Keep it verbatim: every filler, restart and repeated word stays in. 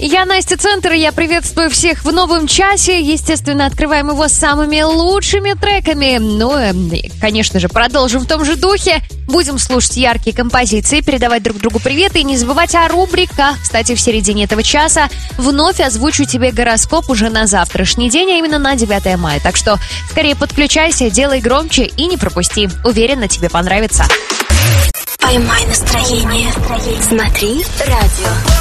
Я Настя Центр, и я приветствую всех в новом часе. Естественно, открываем его самыми лучшими треками. Ну, и, конечно же, продолжим в том же духе. Будем слушать яркие композиции, передавать друг другу привет и не забывать о рубриках. Кстати, в середине этого часа вновь озвучу тебе гороскоп уже на завтрашний день, а именно на девятое мая. Так что скорее подключайся, делай громче и не пропусти. Уверена, тебе понравится. Поймай настроение. Смотри радио.